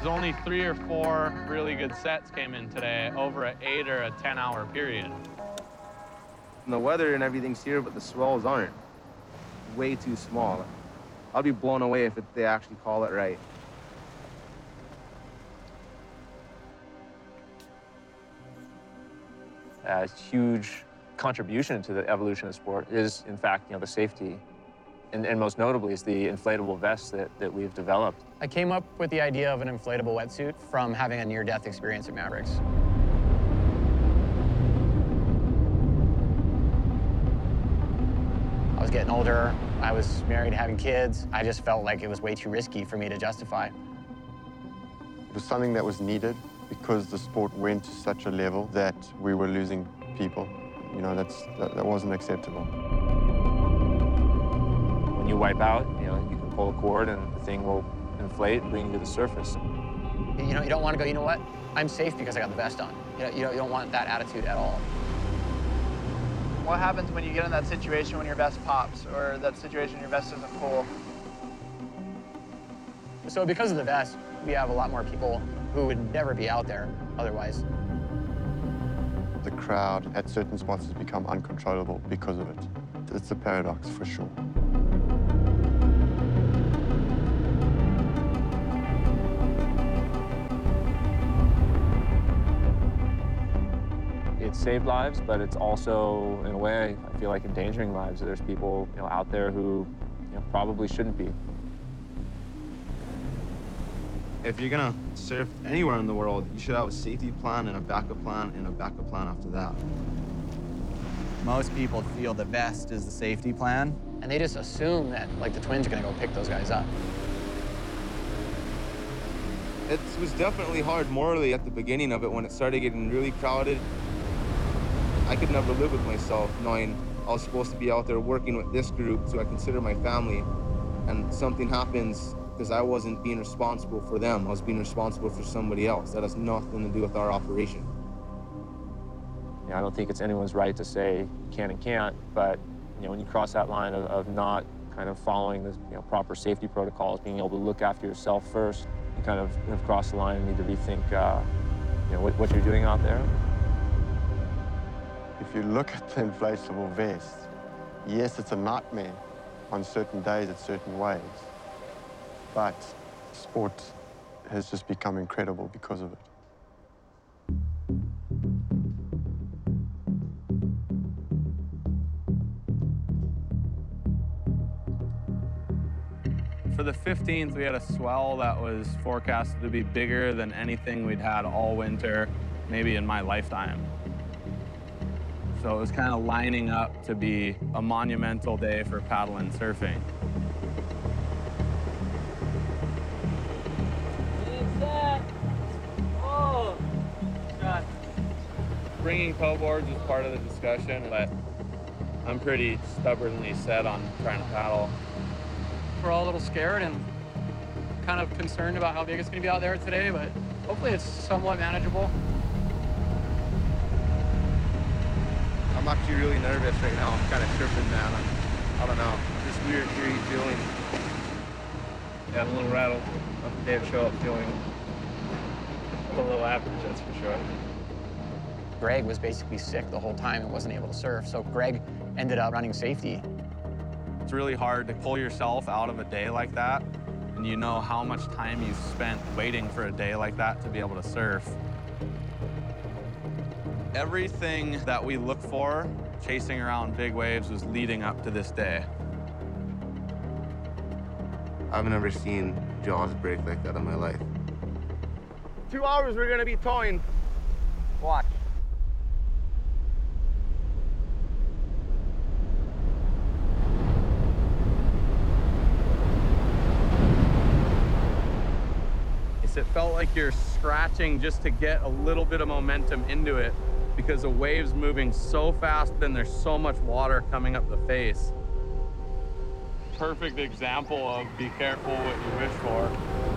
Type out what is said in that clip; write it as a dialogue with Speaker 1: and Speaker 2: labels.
Speaker 1: There's only 3 or 4 really good sets came in today over an 8 or a 10-hour period.
Speaker 2: And the weather and everything's here, but the swells aren't. Way too small. I'll be blown away if they actually call it right.
Speaker 3: A huge contribution to the evolution of sport is, in fact, the safety. And most notably is the inflatable vest that we've developed.
Speaker 4: I came up with the idea of an inflatable wetsuit from having a near-death experience at Mavericks. I was getting older, I was married, having kids. I just felt like it was way too risky for me to justify.
Speaker 5: It was something that was needed because the sport went to such a level that we were losing people. That wasn't acceptable.
Speaker 3: When you wipe out, you can pull a cord and the thing will inflate and bring you to the surface.
Speaker 4: You don't want to go, you know what? I'm safe because I got the vest on. You don't want that attitude at all.
Speaker 6: What happens when you get in that situation when your vest pops, or that situation your vest isn't full?
Speaker 4: So because of the vest, we have a lot more people who would never be out there otherwise.
Speaker 5: The crowd at certain spots has become uncontrollable because of it. It's a paradox for sure.
Speaker 3: It's saved lives, but it's also, in a way, I feel like endangering lives. There's people out there who probably shouldn't be.
Speaker 2: If you're gonna surf anywhere in the world, you should have a safety plan and a backup plan and a backup plan after that.
Speaker 7: Most people feel the vest is the safety plan.
Speaker 4: And they just assume that, the Twins are gonna go pick those guys up.
Speaker 2: It was definitely hard morally at the beginning of it when it started getting really crowded. I could never live with myself knowing I was supposed to be out there working with this group, so I consider my family, and something happens because I wasn't being responsible for them. I was being responsible for somebody else. That has nothing to do with our operation.
Speaker 3: I don't think it's anyone's right to say you can and can't, but when you cross that line of not kind of following the proper safety protocols, being able to look after yourself first, you kind of have crossed the line and need to rethink what you're doing out there.
Speaker 5: If you look at the inflatable vest, yes, it's a nightmare on certain days at certain waves, but sport has just become incredible because of it.
Speaker 1: For the 15th, we had a swell that was forecasted to be bigger than anything we'd had all winter, maybe in my lifetime. So it was kind of lining up to be a monumental day for paddle and surfing.
Speaker 6: Oh, God.
Speaker 1: Bringing tow boards was part of the discussion, but I'm pretty stubbornly set on trying to paddle.
Speaker 4: We're all a little scared and kind of concerned about how big it's gonna be out there today, but hopefully it's somewhat manageable.
Speaker 2: I'm actually really nervous right now. I'm kind of tripping, man. I don't know. This weird, eerie feeling.
Speaker 1: Yeah, I'm a little rattled. On the day of show up feeling a little average, that's for sure.
Speaker 4: Greg was basically sick the whole time and wasn't able to surf, so Greg ended up running safety.
Speaker 1: It's really hard to pull yourself out of a day like that, and you know how much time you've spent waiting for a day like that to be able to surf. Everything that we look for chasing around big waves was leading up to this day.
Speaker 2: I've never seen jaws break like that in my life. 2 hours we're gonna be towing.
Speaker 6: Watch.
Speaker 1: It felt like you're scratching just to get a little bit of momentum into it because the wave's moving so fast and there's so much water coming up the face. Perfect example of be careful what you wish for.